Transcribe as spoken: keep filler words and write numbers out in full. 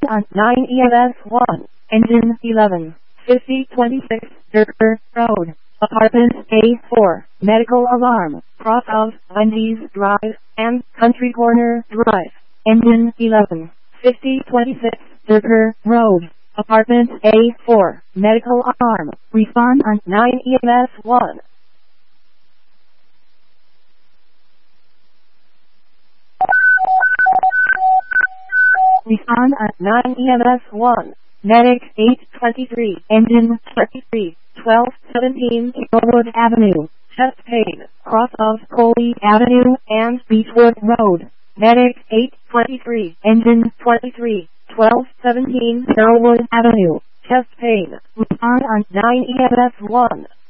on nine E M S one, engine eleven, fifty twenty-six, Durker Road, apartment A four, medical alarm, cross of Wendy's Drive and Country Corner Drive, engine eleven, fifty twenty-six, Durker Road, apartment A four, medical alarm, respond on nine E M S one. Respond at nine E M S one. Medic eight twenty-three, engine thirty-three, twelve seventeen Eaglewood Avenue, chest pain, cross of Coley Avenue and Beechwood Road. Medic eight twenty-three, engine twenty-three, twelve seventeen Eaglewood Avenue, chest pain. Respond on nine E M S one.